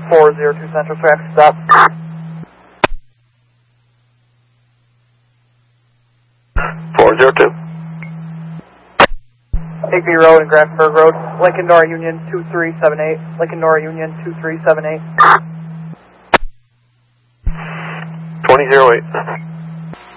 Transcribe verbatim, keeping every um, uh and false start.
four zero two Central, traffic stop. four zero two. Higby Road and Grafenberg Road, Lincoln Nora Union two three seven eight, Lincoln Nora Union two three seven eight. twenty zero eight.